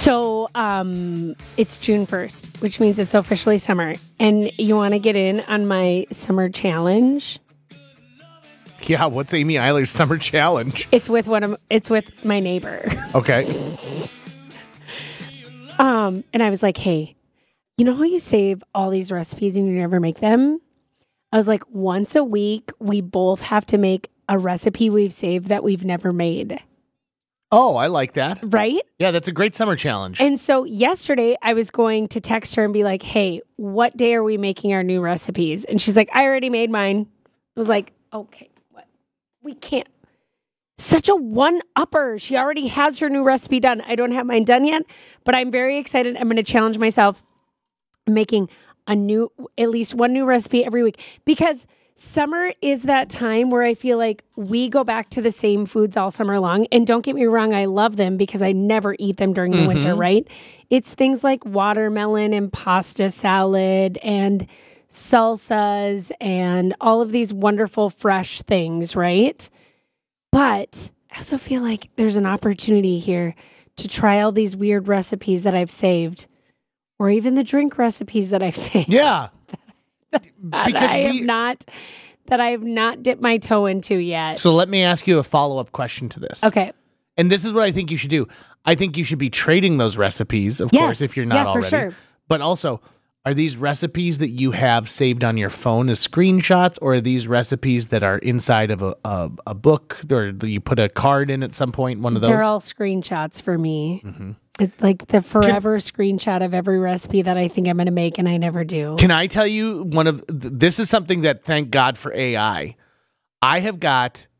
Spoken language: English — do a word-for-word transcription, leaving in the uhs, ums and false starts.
So um, it's June first, which means it's officially summer. And you want to get in on my summer challenge? Yeah, what's Amy Eiler's summer challenge? It's with one of it's with my neighbor. Okay. um, and I was like, hey, you know how you save all these recipes and you never make them? I was like, once a week, we both have to make a recipe we've saved that we've never made. Oh, I like that. Right? Yeah, that's a great summer challenge. And so yesterday I was going to text her and be like, hey, what day are we making our new recipes? And she's like, I already made mine. I was like, okay, what? We can't. Such a one-upper. She already has her new recipe done. I don't have mine done yet, but I'm very excited. I'm going to challenge myself making a new, at least one new recipe every week, because summer is that time where I feel like we go back to the same foods all summer long. And don't get me wrong, I love them because I never eat them during the mm-hmm. winter, right? It's things like watermelon and pasta salad and salsas and all of these wonderful fresh things, right? But I also feel like there's an opportunity here to try all these weird recipes that I've saved, or even the drink recipes that I've saved. Yeah. that because I we, have not that I have not dipped my toe into yet. So let me ask you a follow-up question to this. Okay. And this is what I think you should do. I think you should be trading those recipes, of yes. course, if you're not yeah, already. For sure. But also, are these recipes that you have saved on your phone as screenshots, or are these recipes that are inside of a, a, a book, or you put a card in at some point, one of those? They're all screenshots for me. Mm-hmm. It's like the forever can, screenshot of every recipe that I think I'm going to make and I never do. Can I tell you one of, this is something that, thank God for A I. I have got